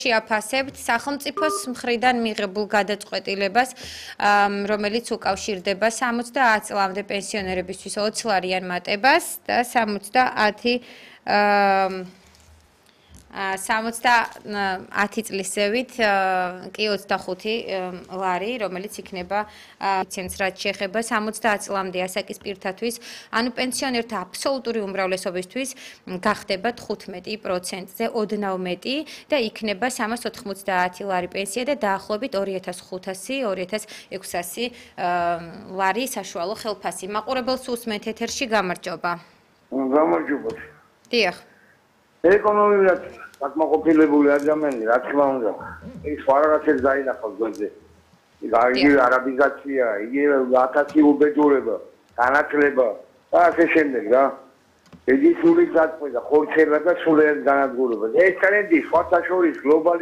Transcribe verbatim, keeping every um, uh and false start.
შეაფასებთ სახელმწიფოს მხრიდან მიღებულ გადაწყვეტილებას, რომელიც უკავშირდება სამოცდაათ წლამდე პენსიონერებისთვის ოცლარიან მატებას და სამოცდაათი სამოცდაათი წლის ზევით კი ოცდახუთი ლარი, რომელიც იქნება ცენს რაც შეეხება სამოცდაათ წლამდე ასაკის პირთათვის, ანუ პენსიონერთა აბსოლუტური უმრავლესობისთვის გახდება თხუთმეტი პროცენტზე ოდნავ მეტი და იქნება სამას ოთხმოცდაათი ლარი პენსია და დაახლოებით ორი ათას ხუთასი ორი ათას ექვსასი ლარი საშუალო ხელფასი. მაყურებელს უსმენთ ეთერში, გამარჯობა. გამარჯობა. დიახ. ეკონომიურად საკმაყოფილებული ადამიანი, რა თქმა უნდა, ის სხვა რაღაცებს დაინახავს გვერდზე. იგივე არაბიზაცია, იგივე ათასი უბედურება, განათლება და ასე შემდეგ რა. ედი სული გაწყვეტა ხორცერა და სულიერ განადგურებას. ეს ტრენდი სხვათა შორის გლობალი